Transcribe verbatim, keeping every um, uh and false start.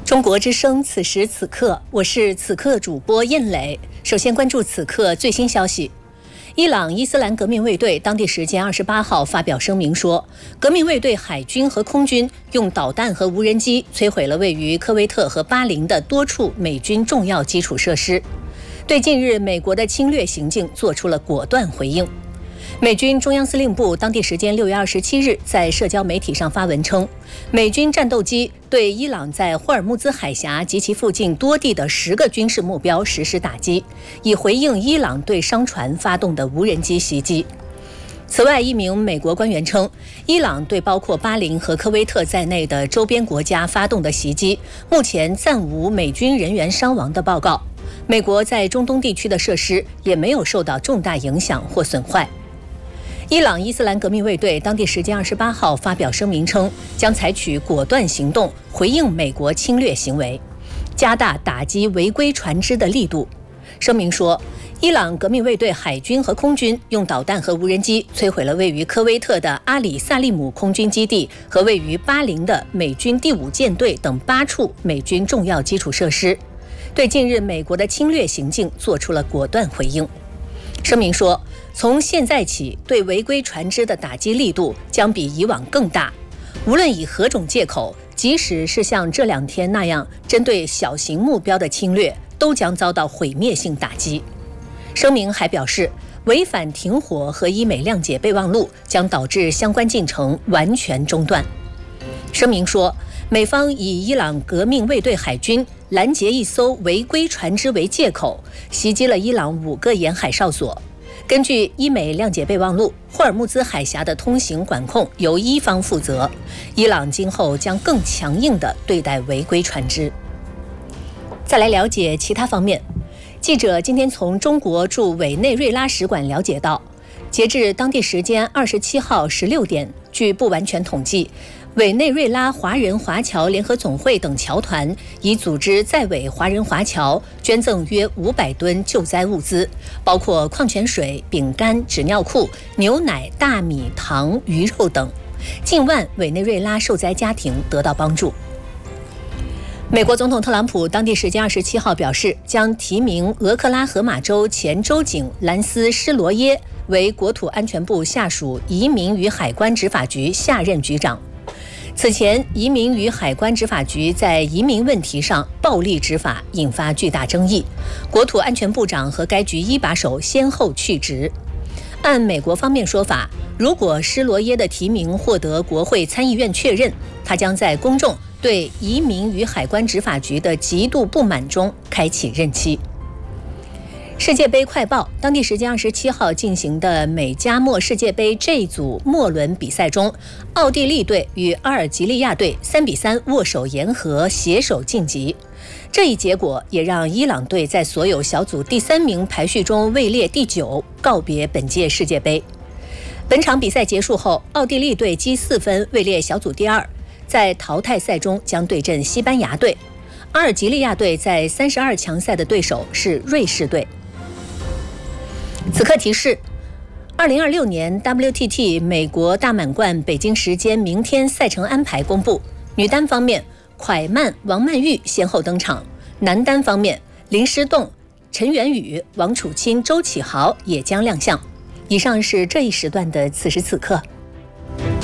中国之声，此时此刻，我是此刻主播燕磊。首先关注此刻最新消息。伊朗伊斯兰革命卫队当地时间二十八号发表声明说，革命卫队海军和空军用导弹和无人机摧毁了位于科威特和巴林的多处美军重要基础设施，对近日美国的侵略行径做出了果断回应。美军中央司令部当地时间六月二十七日在社交媒体上发文称，美军战斗机对伊朗在霍尔木兹海峡及其附近多地的十个军事目标实施打击，以回应伊朗对商船发动的无人机袭击。此外，一名美国官员称，伊朗对包括巴林和科威特在内的周边国家发动的袭击，目前暂无美军人员伤亡的报告。美国在中东地区的设施也没有受到重大影响或损坏。伊朗伊斯兰革命卫队当地时间二十八号发表声明称，将采取果断行动回应美国侵略行为，加大打击违规船只的力度。声明说，伊朗革命卫队海军和空军用导弹和无人机摧毁了位于科威特的阿里萨利姆空军基地和位于巴林的美军第五舰队等八处美军重要基础设施，对近日美国的侵略行径做出了果断回应。声明说，从现在起，对违规船只的打击力度将比以往更大，无论以何种借口，即使是像这两天那样针对小型目标的侵略，都将遭到毁灭性打击。声明还表示，违反停火和伊美谅解备忘录将导致相关进程完全中断。声明说，美方以伊朗革命卫队海军拦截一艘违规船只为借口，袭击了伊朗五个沿海哨所。根据伊美谅解备忘录，霍尔木兹海峡的通行管控由伊方负责，伊朗今后将更强硬地对待违规船只。再来了解其他方面，记者今天从中国驻委内瑞拉使馆了解到，截至当地时间二十七号十六点，据不完全统计，委内瑞拉华人华侨联合总会等侨团已组织在委华人华侨捐赠约五百吨救灾物资，包括矿泉水、饼干、纸尿裤、牛奶、大米、糖、鱼肉等，近万委内瑞拉受灾家庭得到帮助。美国总统特朗普当地时间二十七号表示，将提名俄克拉荷马州前州警兰斯·施罗耶为国土安全部下属移民与海关执法局下任局长。此前，移民与海关执法局在移民问题上暴力执法，引发巨大争议。国土安全部长和该局一把手先后去职。按美国方面说法，如果施罗耶的提名获得国会参议院确认，他将在公众对移民与海关执法局的极度不满中开启任期。世界杯快报当地时间二十七号进行的美加墨世界杯 J 组末轮比赛中，奥地利队与阿尔及利亚队三比三握手言和，携手晋级。这一结果也让伊朗队在所有小组第三名排序中位列第九，告别本届世界杯。本场比赛结束后，奥地利队积四分位列小组第二，在淘汰赛中将对阵西班牙队。阿尔及利亚队在三十二强赛的对手是瑞士队。此刻提示，二零二六年 W T T 美国大满贯北京时间明天赛程安排公布。女单方面，蒯曼、王曼玉先后登场；男单方面，林诗栋、陈元宇、王楚钦、周启豪也将亮相。以上是这一时段的此时此刻。